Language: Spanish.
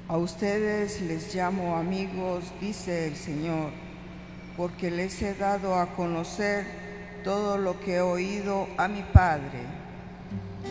A ustedes les llamo amigos, dice el Señor, porque les he dado a conocer todo lo que he oído a mi Padre.